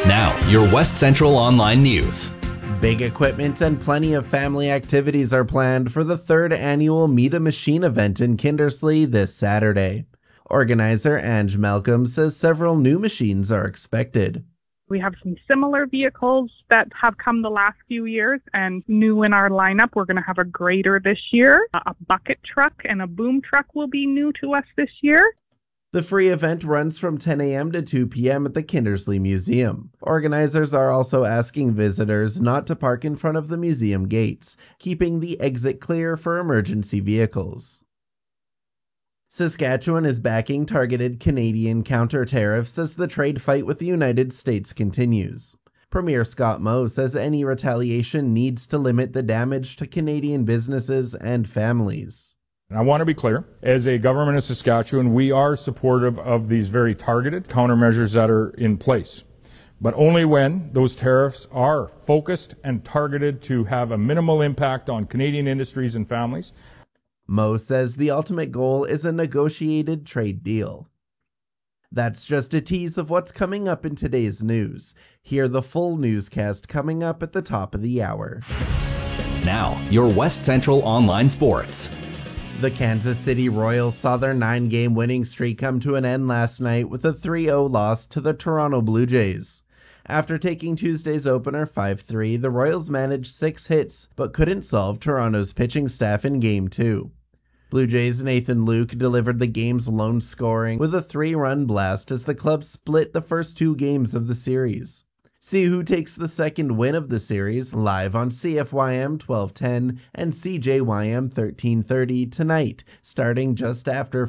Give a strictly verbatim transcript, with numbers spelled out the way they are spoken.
Now, your West Central Online News. Big equipment and plenty of family activities are planned for the third annual Meet a Machine event in Kindersley this Saturday. Organizer Ange Malcolm says several new machines are expected. We have some similar vehicles that have come the last few years, and new in our lineup, we're going to have a grader this year. A bucket truck and a boom truck will be new to us this year. The free event runs from ten a.m. to two p.m. at the Kindersley Museum. Organizers are also asking visitors not to park in front of the museum gates, keeping the exit clear for emergency vehicles. Saskatchewan is backing targeted Canadian counter-tariffs as the trade fight with the United States continues. Premier Scott Moe says any retaliation needs to limit the damage to Canadian businesses and families. I want to be clear, as a government of Saskatchewan, we are supportive of these very targeted countermeasures that are in place, but only when those tariffs are focused and targeted to have a minimal impact on Canadian industries and families. Moe says the ultimate goal is a negotiated trade deal. That's just a tease of what's coming up in today's news. Hear the full newscast coming up at the top of the hour. Now, your West Central Online Sports. The Kansas City Royals saw their nine-game winning streak come to an end last night with a three oh loss to the Toronto Blue Jays. After taking Tuesday's opener five three, the Royals managed six hits but couldn't solve Toronto's pitching staff in Game two. Blue Jays' Nathan Luke delivered the game's lone scoring with a three-run blast as the club split the first two games of the series. See who takes the second win of the series live on C F Y M twelve ten and C J Y M thirteen thirty tonight, starting just after